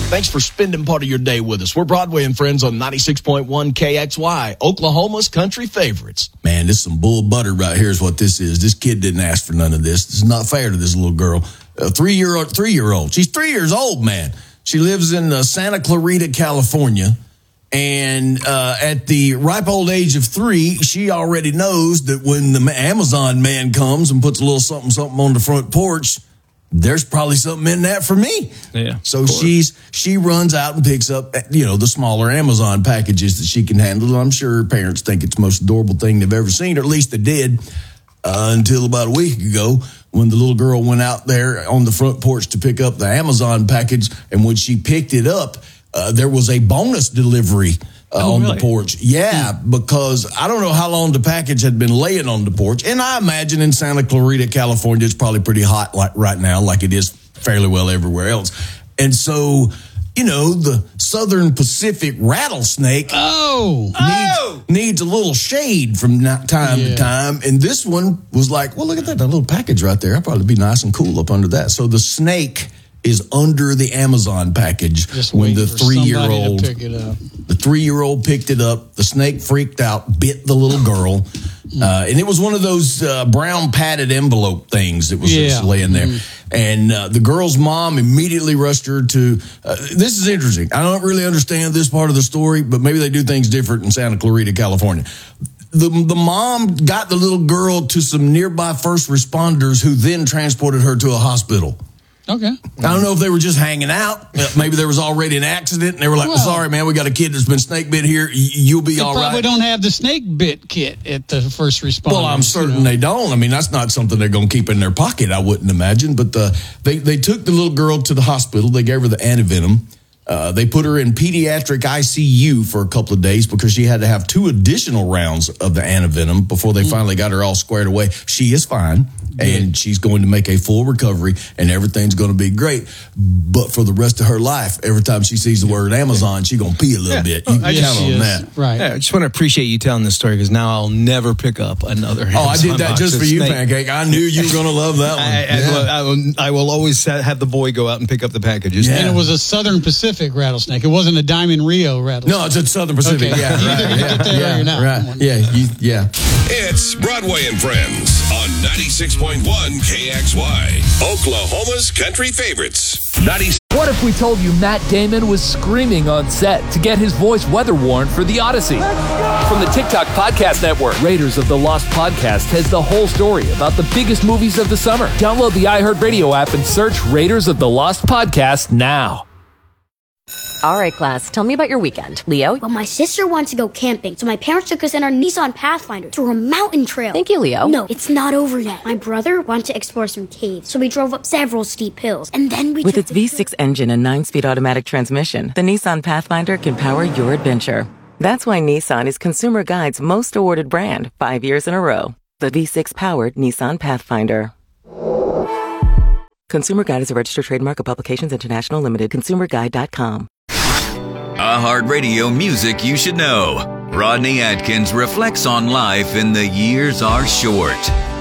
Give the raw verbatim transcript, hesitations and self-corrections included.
Thanks for spending part of your day with us. We're Broadway and Friends on ninety-six point one K X Y, Oklahoma's country favorites. Man, this is some bull butter right here is what this is. This kid didn't ask for none of this. This is not fair to this little girl. A three-year-old, three-year-old. She's three years old, man. She lives in uh, Santa Clarita, California. And uh, at the ripe old age of three, she already knows that when the Amazon man comes and puts a little something, something on the front porch, there's probably something in that for me. Yeah. So she's she runs out and picks up, you know, the smaller Amazon packages that she can handle. I'm sure her parents think it's the most adorable thing they've ever seen, or at least they did uh, until about a week ago when the little girl went out there on the front porch to pick up the Amazon package. And when she picked it up, uh, there was a bonus delivery Uh, oh, on really? the porch. Yeah, because I don't know how long the package had been laying on the porch. And I imagine in Santa Clarita, California, it's probably pretty hot like right now, like it is fairly well everywhere else. And so, you know, the Southern Pacific rattlesnake oh, needs, oh! needs a little shade from time Yeah. to time. And this one was like, well, look at that, that little package right there. I'll probably be nice and cool up under that. So the snake is under the Amazon package. Just when waiting the for somebody to three-year-old pick it up. the three-year-old picked it up. The snake freaked out, bit the little girl. Uh, and it was one of those uh, brown padded envelope things that was Yeah. just laying there. Mm-hmm. And uh, the girl's mom immediately rushed her to, uh, this is interesting. I don't really understand this part of the story, but maybe they do things different in Santa Clarita, California. The, the mom got the little girl to some nearby first responders who then transported her to a hospital. Okay. I don't know if they were just hanging out. Maybe there was already an accident, and they were like, well, Well, sorry, man, we got a kid that's been snake bit here. You'll be They all probably right. don't have the snake bit kit at the first responders. Well, I'm certain you know. they don't. I mean, that's not something they're going to keep in their pocket, I wouldn't imagine. But uh, they, they took the little girl to the hospital. They gave her the antivenom. Uh, they put her in pediatric I C U for a couple of days because she had to have two additional rounds of the antivenom before they mm. finally got her all squared away. She is fine. And she's going to make a full recovery, and everything's going to be great. But for the rest of her life, every time she sees the word Amazon, she's going to pee a little Yeah. bit. You Oh, I can just- count on Yes, that. right. Yeah, I just want to appreciate you telling this story because now I'll never pick up another. Oh, I did Amazon that box just of for you, snake. Pancake. I knew you were going to love that one. I, I, Yeah. will, I, will, I will always have the boy go out and pick up the packages. Yeah. And it was a Southern Pacific rattlesnake. It wasn't a Diamond Rio rattlesnake. No, it's at Southern Pacific. Okay. Yeah, You're right. either gonna yeah, get there or yeah, you're not. right. Yeah, you, yeah. It's Broadway and Friends on ninety-six point one K X Y, Oklahoma's country favorites. ninety. What if we told you Matt Damon was screaming on set to get his voice weather worn for The Odyssey? From the TikTok Podcast Network, Raiders of the Lost Podcast has the whole story about the biggest movies of the summer. Download the iHeartRadio app and search Raiders of the Lost Podcast now. All right, class, tell me about your weekend. Leo? Well, my sister wants to go camping, so my parents took us in our Nissan Pathfinder to a mountain trail. Thank you, Leo. No, it's not over yet. My brother wanted to explore some caves, so we drove up several steep hills, and then we With took its the V six engine and nine-speed automatic transmission, the Nissan Pathfinder can power your adventure. That's why Nissan is Consumer Guide's most awarded brand, five years in a row. The V six-powered Nissan Pathfinder. Consumer Guide is a registered trademark of Publications International Limited. consumer guide dot com. iHeartRadio music you should know. Rodney Atkins reflects on life in The Years Are Short.